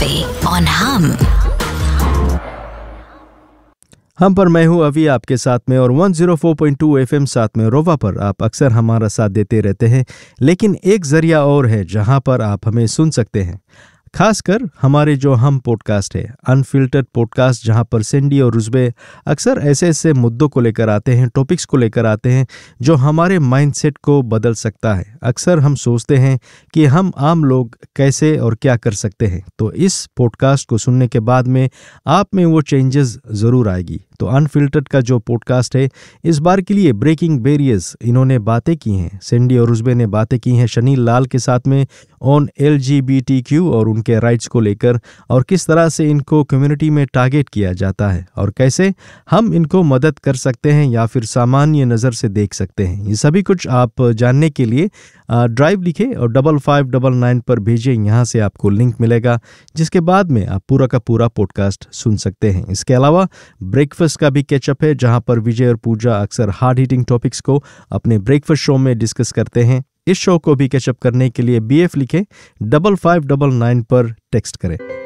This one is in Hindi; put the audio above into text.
कैफे ऑन हम पर मैं हूं अभी आपके साथ में, और 104.2 एफएम साथ में रोवा पर आप अक्सर हमारा साथ देते रहते हैं। लेकिन एक जरिया और है जहां पर आप हमें सुन सकते हैं, खासकर हमारे जो हम पॉडकास्ट है, अनफिल्टर्ड पॉडकास्ट, जहां पर सैंडी और रुजबे अक्सर ऐसे ऐसे मुद्दों को लेकर आते हैं, टॉपिक्स को लेकर आते हैं जो हमारे माइंडसेट को बदल सकता है। अक्सर हम सोचते हैं कि हम आम लोग कैसे और क्या कर सकते हैं, तो इस पॉडकास्ट को सुनने के बाद में आप में वो चेंजेस ज़रूर आएगी। तो अनफिल्टर्ड का जो पॉडकास्ट है, इस बार के लिए ब्रेकिंग बैरियर्स इन्होंने बातें की हैं, सैंडी और रुजबे ने बातें की हैं शनील लाल के साथ में ऑन LGBTQ और उनके राइट्स को लेकर, और किस तरह से इनको कम्युनिटी में टारगेट किया जाता है और कैसे हम इनको मदद कर सकते हैं या फिर सामान्य नज़र से देख सकते हैं। ये सभी कुछ आप जानने के लिए ड्राइव लिखें और 5599 पर भेजें। यहाँ से आपको लिंक मिलेगा, जिसके बाद में आप पूरा का पूरा पॉडकास्ट सुन सकते हैं। इसके अलावा ब्रेकफास्ट का भी कैचअप है, जहाँ पर विजय और पूजा अक्सर हार्ड हिटिंग टॉपिक्स को अपने ब्रेकफास्ट शो में डिस्कस करते हैं। इस शो को भी कैचअप करने के लिए BF लिखें, 5599 पर टेक्स्ट करें।